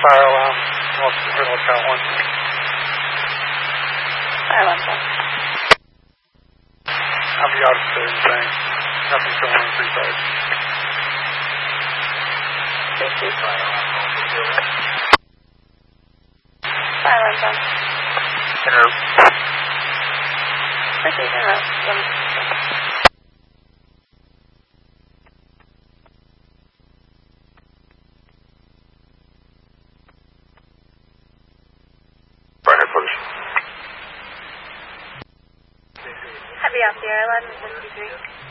Fire alarm, Hotel 1. Fire alarm, sir. I'll be out of there, thanks. Nothing's going on 3-5. Fire alarm, sir. Hello. Proceed, hello. Happy off the airline, 53.